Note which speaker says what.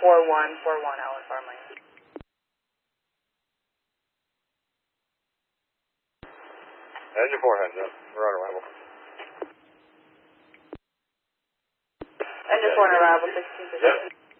Speaker 1: 4141 Allen Farmland.
Speaker 2: Engine 4 heads up. We're on arrival.
Speaker 1: Engine 4 on arrival, 16 position.